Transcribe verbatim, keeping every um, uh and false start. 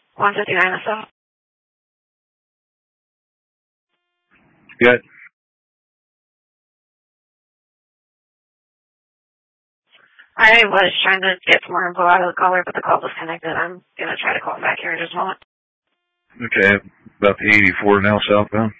one fifty-nine S L. Good. I was trying to get some more info out of the caller, but the call disconnected. I'm going to try to call back here in just a moment. Okay, about the eighty-four now southbound.